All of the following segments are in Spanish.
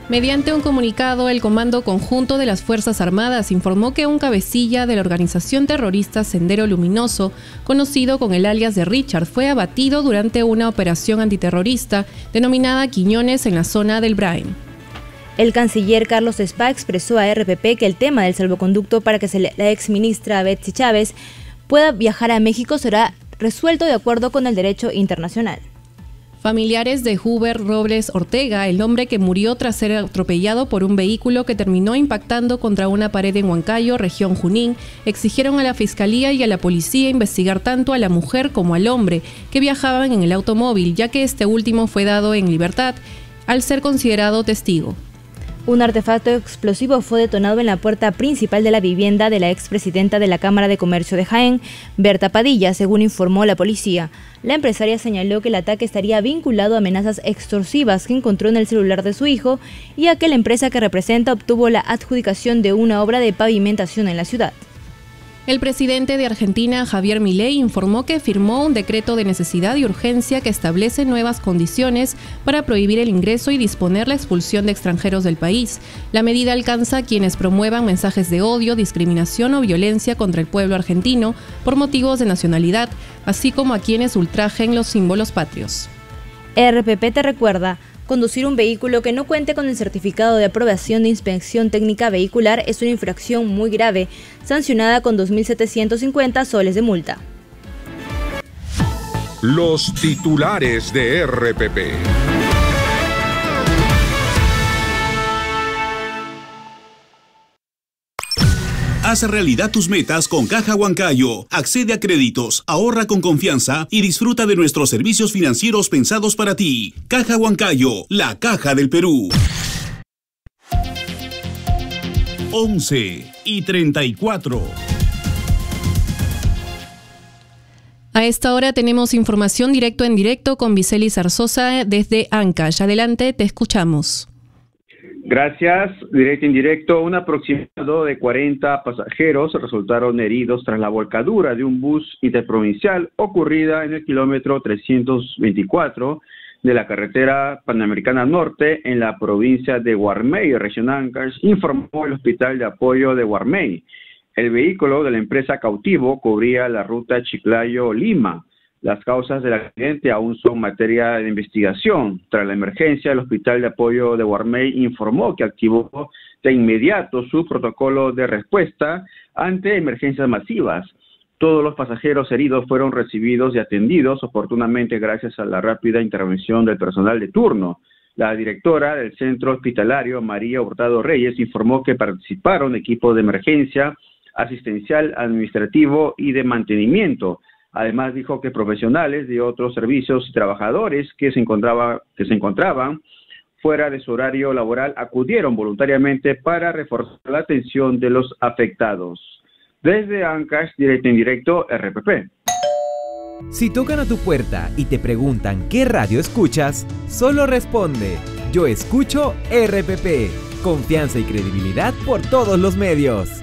Mediante un comunicado, el Comando Conjunto de las Fuerzas Armadas informó que un cabecilla de la organización terrorista Sendero Luminoso, conocido con el alias de Richard, fue abatido durante una operación antiterrorista denominada Quiñones en la zona del Brain. El canciller Carlos Spa expresó a RPP que el tema del salvoconducto para que la exministra Betsy Chávez pueda viajar a México será resuelto de acuerdo con el derecho internacional. Familiares de Huber Robles Ortega, el hombre que murió tras ser atropellado por un vehículo que terminó impactando contra una pared en Huancayo, región Junín, exigieron a la Fiscalía y a la Policía investigar tanto a la mujer como al hombre que viajaban en el automóvil, ya que este último fue dado en libertad al ser considerado testigo. Un artefacto explosivo fue detonado en la puerta principal de la vivienda de la expresidenta de la Cámara de Comercio de Jaén, Berta Padilla, según informó la policía. La empresaria señaló que el ataque estaría vinculado a amenazas extorsivas que encontró en el celular de su hijo y a que la empresa que representa obtuvo la adjudicación de una obra de pavimentación en la ciudad. El presidente de Argentina, Javier Milei, informó que firmó un decreto de necesidad y urgencia que establece nuevas condiciones para prohibir el ingreso y disponer la expulsión de extranjeros del país. La medida alcanza a quienes promuevan mensajes de odio, discriminación o violencia contra el pueblo argentino por motivos de nacionalidad, así como a quienes ultrajen los símbolos patrios. RPP te recuerda: conducir un vehículo que no cuente con el certificado de aprobación de inspección técnica vehicular es una infracción muy grave, sancionada con 2.750 soles de multa. Los titulares de RPP. Haz realidad tus metas con Caja Huancayo. Accede a créditos, ahorra con confianza y disfruta de nuestros servicios financieros pensados para ti. Caja Huancayo, la caja del Perú. 11:34. A esta hora tenemos información directo en directo con Viceli Zarzosa desde Ancash. Adelante, te escuchamos. Gracias. Directo en directo, un aproximado de 40 pasajeros resultaron heridos tras la volcadura de un bus interprovincial ocurrida en el kilómetro 324 de la carretera Panamericana Norte en la provincia de Guarmey, región Ancash, informó el Hospital de Apoyo de Guarmey. El vehículo de la empresa Cautivo cubría la ruta Chiclayo-Lima. Las causas del accidente aún son materia de investigación. Tras la emergencia, el Hospital de Apoyo de Guarmey informó que activó de inmediato su protocolo de respuesta ante emergencias masivas. Todos los pasajeros heridos fueron recibidos y atendidos oportunamente gracias a la rápida intervención del personal de turno. La directora del centro hospitalario, María Hurtado Reyes, informó que participaron equipos de emergencia, asistencial, administrativo y de mantenimiento. Además dijo que profesionales de otros servicios y trabajadores que se encontraban fuera de su horario laboral acudieron voluntariamente para reforzar la atención de los afectados. Desde Ancash, directo en directo, RPP. Si tocan a tu puerta y te preguntan qué radio escuchas, solo responde: yo escucho RPP. Confianza y credibilidad por todos los medios.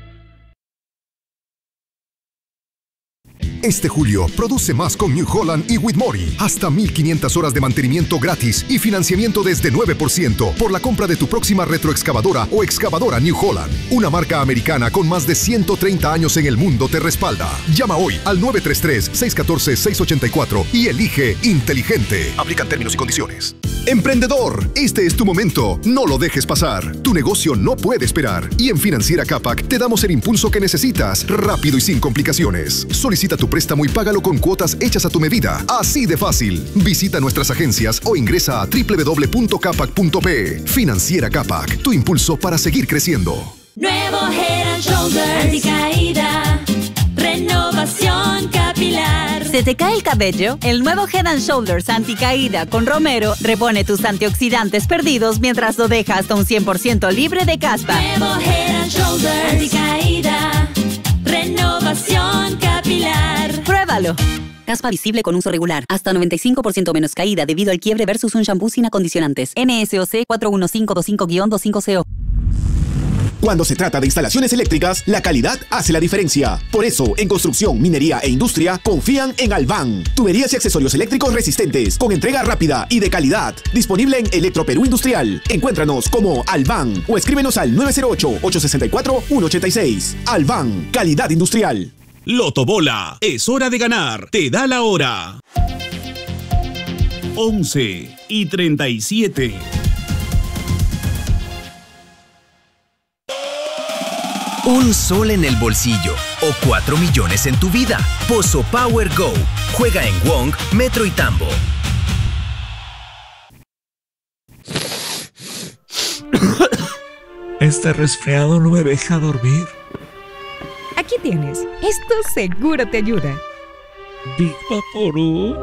Este julio, produce más con New Holland y Whitmore. Hasta 1.500 horas de mantenimiento gratis y financiamiento desde 9% por la compra de tu próxima retroexcavadora o excavadora New Holland. Una marca americana con más de 130 años en el mundo te respalda. Llama hoy al 933-614-684 y elige inteligente. Aplican términos y condiciones. Emprendedor, este es tu momento. No lo dejes pasar. Tu negocio no puede esperar. Y en Financiera Capac te damos el impulso que necesitas, rápido y sin complicaciones. Solicita tu préstamo y págalo con cuotas hechas a tu medida. Así de fácil. Visita nuestras agencias o ingresa a www.capac.pe. Financiera Capac, tu impulso para seguir creciendo. Nuevo Head & Shoulders, anticaída, renovación capilar. ¿Se te cae el cabello? El nuevo Head & Shoulders anticaída con Romero repone tus antioxidantes perdidos mientras lo deja hasta un 100% libre de caspa. Nuevo Head & Shoulders, anticaída, renovación capilar. Pruébalo. Caspa visible con uso regular. Hasta 95% menos caída debido al quiebre versus un shampoo sin acondicionantes. NSOC 41525-250. Cuando se trata de instalaciones eléctricas, la calidad hace la diferencia. Por eso, en construcción, minería e industria, confían en Alban. Tuberías y accesorios eléctricos resistentes, con entrega rápida y de calidad. Disponible en Electroperú Industrial. Encuéntranos como Alban o escríbenos al 908-864-186. Alban, calidad industrial. Lotobola, es hora de ganar. Te da la hora. 11:37. Un sol en el bolsillo o 4 millones en tu vida. Pozo Power Go. Juega en Wong, Metro y Tambo. Este resfriado no me deja dormir. Aquí tienes. Esto seguro te ayuda. Big Vaporub.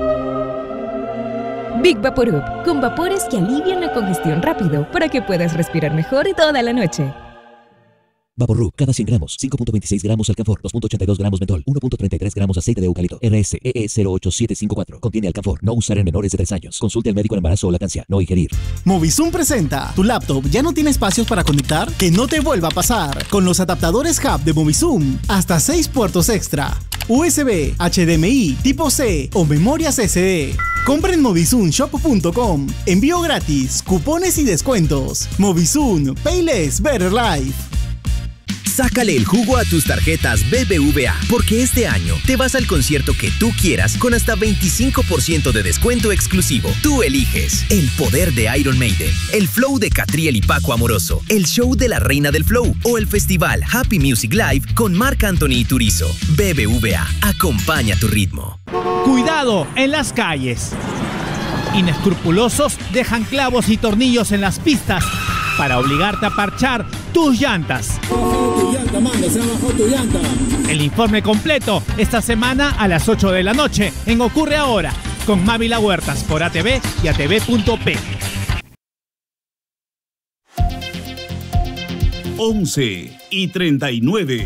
Big Vaporub, con vapores que alivian la congestión rápido para que puedas respirar mejor toda la noche. Vaporub, cada 100 gramos, 5.26 gramos alcanfor, 2.82 gramos mentol, 1.33 gramos aceite de eucalipto, RSEE 08754. Contiene alcanfor, no usar en menores de 3 años. Consulte al médico en embarazo o lactancia, no ingerir. Movisum presenta, ¿tu laptop ya no tiene espacios para conectar? Que no te vuelva a pasar. Con los adaptadores Hub de Movisum, hasta 6 puertos extra. USB, HDMI, tipo C o memorias SD. Compra en movisumshop.com. Envío gratis, cupones y descuentos. Movisum, Payless Better Life. Sácale el jugo a tus tarjetas BBVA, porque este año te vas al concierto que tú quieras con hasta 25% de descuento exclusivo. Tú eliges el poder de Iron Maiden, el flow de Catriel y Paco Amoroso, el show de la Reina del Flow o el festival Happy Music Live con Marc Anthony y Turizo. BBVA, acompaña tu ritmo. Cuidado en las calles. Inescrupulosos dejan clavos y tornillos en las pistas para obligarte a parchar tus llantas. El informe completo esta semana a las 8 de la noche en Ocurre Ahora con Mávila Huertas por ATV y ATV.p. 11:39.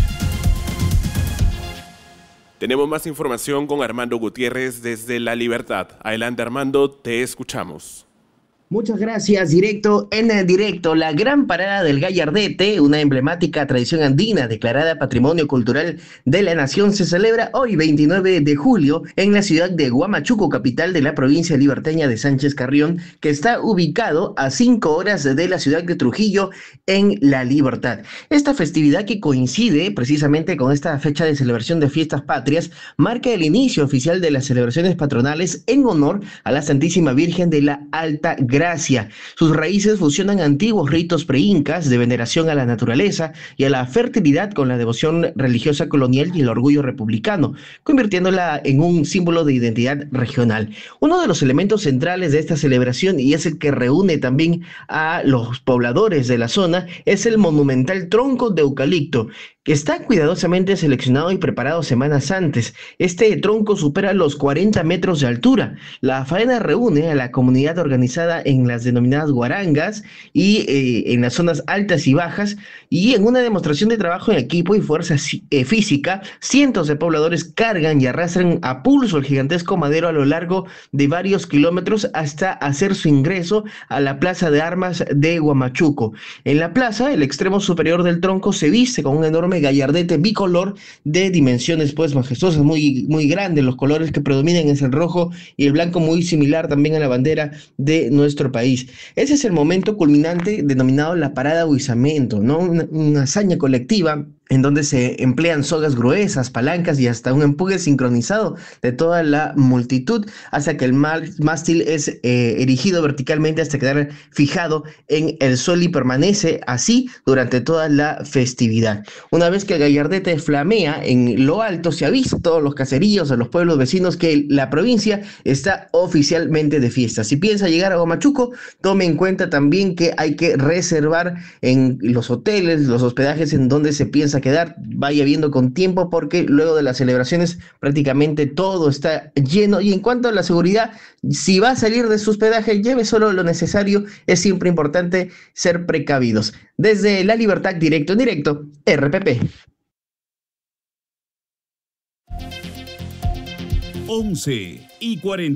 Tenemos más información con Armando Gutiérrez desde La Libertad. Adelante, Armando, te escuchamos. Muchas gracias. Directo en directo, la Gran Parada del Gallardete, una emblemática tradición andina declarada Patrimonio Cultural de la Nación, se celebra hoy 29 de julio en la ciudad de Huamachuco, capital de la provincia liberteña de Sánchez Carrión, que está ubicado a 5 horas de la ciudad de Trujillo en La Libertad. Esta festividad, que coincide precisamente con esta fecha de celebración de fiestas patrias, marca el inicio oficial de las celebraciones patronales en honor a la Santísima Virgen de la Alta Gracia. Sus raíces fusionan antiguos ritos preincas de veneración a la naturaleza y a la fertilidad con la devoción religiosa colonial y el orgullo republicano, convirtiéndola en un símbolo de identidad regional. Uno de los elementos centrales de esta celebración, y es el que reúne también a los pobladores de la zona, es el monumental tronco de eucalipto, que está cuidadosamente seleccionado y preparado semanas antes. Este tronco supera los 40 metros de altura. La faena reúne a la comunidad organizada en las denominadas guarangas y en las zonas altas y bajas, y en una demostración de trabajo en equipo y fuerza física, cientos de pobladores cargan y arrastran a pulso el gigantesco madero a lo largo de varios kilómetros hasta hacer su ingreso a la Plaza de Armas de Huamachuco. En la plaza, el extremo superior del tronco se viste con un enorme gallardete bicolor de dimensiones pues majestuosas, muy grande. Los colores que predominan es el rojo y el blanco, muy similar también a la bandera de nuestro país. Ese es el momento culminante denominado la Parada Huizamento, ¿no? Una hazaña colectiva en donde se emplean sogas gruesas, palancas y hasta un empuje sincronizado de toda la multitud hasta que el mástil es erigido verticalmente hasta quedar fijado en el suelo y permanece así durante toda la festividad. Una vez que el gallardete flamea en lo alto, se avisa a todos los caseríos, a los pueblos vecinos, que la provincia está oficialmente de fiesta. Si piensa llegar a Huamachuco, tome en cuenta también que hay que reservar en los hoteles, los hospedajes en donde se piensa quedar. Vaya viendo con tiempo, porque luego de las celebraciones prácticamente todo está lleno. Y en cuanto a la seguridad, si va a salir de su hospedaje, lleve solo lo necesario. Es siempre importante ser precavidos. Desde La Libertad, directo en directo, RPP.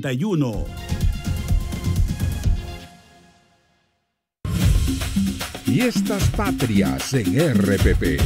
11:41. Fiestas Patrias en RPP.